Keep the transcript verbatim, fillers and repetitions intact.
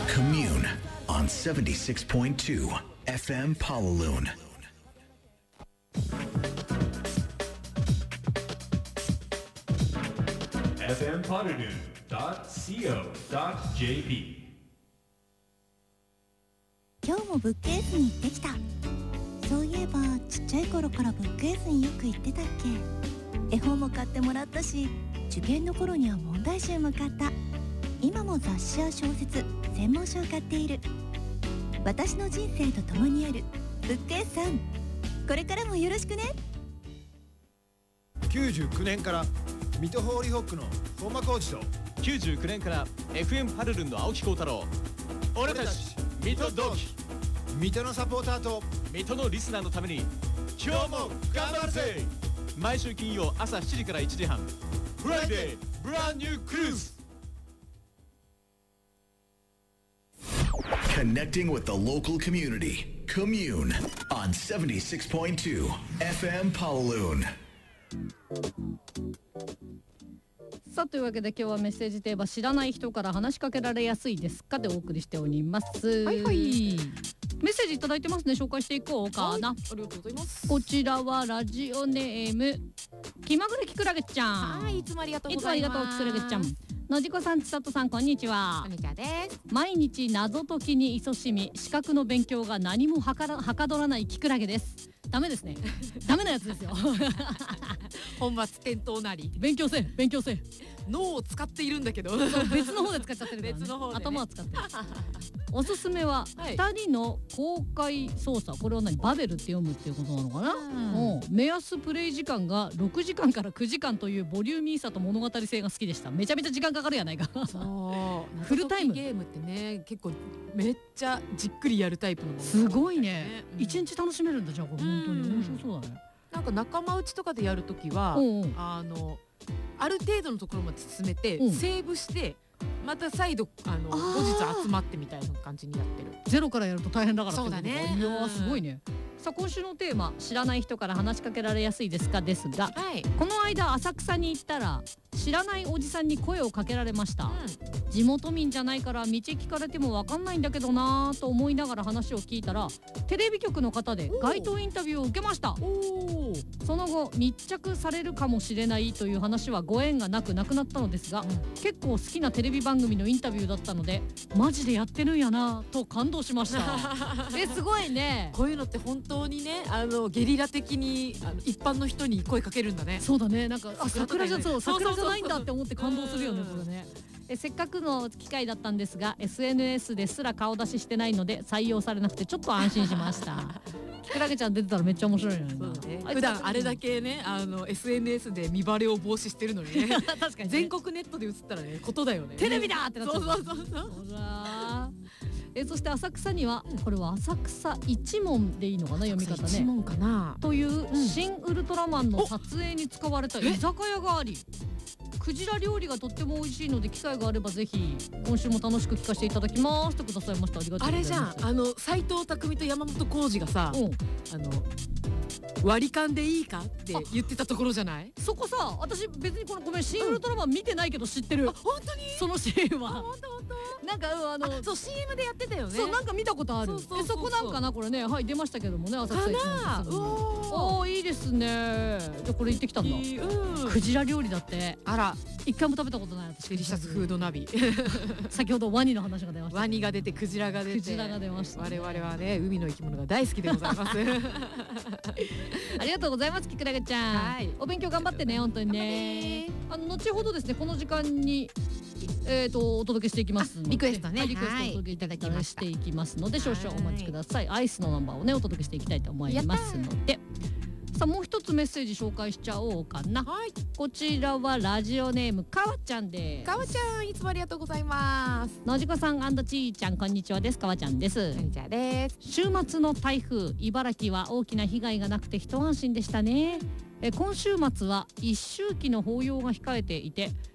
Commune on seventy-six point two F M Pawaloon. エフエム Pawaloon dot co dot jp。 今日もブックエースに行ってきた。そういえばちっちゃい頃からブックエースによく行ってたっけ。絵本も買ってもらったし、受験の頃には問題集も買った。今も雑誌や小説、専門書を買っている。私の人生と共にあるブックエースさん、これからもよろしくね。 きゅうじゅうきゅうねんから水戸ホーリーホックの本間浩二ときゅうじゅうきゅうねんから エフエム パルルンの青木幸太郎、俺たち水戸同期、 水戸のサポーターと水戸のリスナーのために今日も頑張るぜ。毎週金曜朝しちじからいちじはん、フライデーブランニュークルーズ。 Connecting with the local community. Commune on seventy-six point two F M Pawaloon. さあというわけで今日はメッセージテーマ、知らない人から話しかけられやすいですかでお送りしております。 はいはい。 メッセージいただいてますね。紹介していこうかな。 ありがとうございます。 こちらはラジオネーム気まぐれきくらげちゃん。 はい、いつもありがとういございます。 つもありがとうきくらげちゃん。のじこさん、ちさとさん、こんにちは。 こんにちはです。 毎日謎解きに勤しみ、資格の勉強が何もはからはかどらないきくらげです。ダメですね。ダメなやつですよ。 本末転倒なり。 勉強せえ、勉強せえ。 脳を使っているんだけど。 別の方で使っちゃってるからね。 別の方でね。 頭を使ってる。おすすめははいふたりの公開操作、これは何、バベルって読むっていうことなのかな、 うんうん目安プレイ時間がろくじかんからくじかんというボリューミーさと物語性が好きでした。めちゃめちゃ時間かかるやないか。 そうフルタイム謎解きゲームってね、結構めっちゃじっくりやるタイプのものすごいね。 うん一日楽しめるんだ。じゃあこれ本当に面白そうだね。 なんか仲間内とかでやるときは、 うんうんあのある程度のところまで進めて、 うんセーブしてまた再度あのあ後ー日集まってみたいな感じにやってる。 ゼロからやると大変だからってそうだねことかいやーすごいね。さあ今週のテーマ、知らない人から話しかけられやすいですかですが、 はい。 この間浅草に行ったら知らないおじさんに声をかけられました。 う地元民じゃないから道聞かれても分かんないんだけどなぁと思いながら話を聞いたら、テレビ局の方で街頭インタビューを受けました。 ん、おお。 その後密着されるかもしれないという話はご縁がなくなくなったのですが、結構好きなテレビ番組のインタビューだったので、マジでやってるんやなと感動しましたえすごいね。 こういうのって本当にね、あのゲリラ的にあの一般の人に声かけるんだね。 そうだね。なんかあ桜じゃそうそうそうそう桜じゃないんだって思って感動するよね、 うんこれね。えせっかくの機会だったんですが エスエヌエス ですら顔出ししてないので採用されなくてちょっと安心しましたきくらげちゃん出てたらめっちゃ面白いよね。 そうだね。 あいつ普段あれだけね、あの エスエヌエス で見バレを防止してるのにね。 確かにね、 全国ネットで映ったらね、ことだよね。 テレビだってなっちゃそううそうそうそう。 ほらえそして浅草には、これは浅草一門でいいのかな、読み方ね。 一問かな。 という新ウルトラマンの撮影に使われた居酒屋があり、クジラ料理がとっても美味しいので機会があればぜひ今週も楽しく聞かせていただきますとくださいました。ありがとうございます。 あれじゃん、あの斉藤匠と山本浩二がさ、 うんあの割り勘でいいかって言ってたところじゃない？ そこさ、私別にこのごめん新ウルトラマン見てないけど知ってる、 本当に？ そのシーンあ、 は本当本当。 なんか、うん、あのあ、そう シーエム でやってたよね。 そうなんか見たことある。 そうそうそうそうえそこなんかなこれね。はい出ましたけどもね、浅草一かな。 門です。 おおーいいですね。じゃあこれ行ってきたんだ。 ー。うん。 クジラ料理だって。 あら、 一回も食べたことない私。 デリシャスフードナビ。 先ほどワニの話が出ました。 ワニが出てクジラが出て。 クジラが出ましたね我々はね、海の生き物が大好きでございます。 ありがとうございますきくらげちゃん、 はいお勉強頑張ってね本当にね。あの後ほどですねこの時間にえーとお届けしていきますので、 リクエストねはいリクエストをお届けいただきましていきますので少々お待ちください。アイスのナンバーをねお届けしていきたいと思いますので、さあもう一つメッセージ紹介しちゃおうかな。 はい。 こちらはラジオネームかわちゃんです。 かわちゃん、いつもありがとうございます。 のじこさんちーちゃんこんにちはです。かわちゃんです。 こんにちはです。 週末の台風、茨城は大きな被害がなくて一安心でしたね。え今週末はいっ周期の法要が控えていて、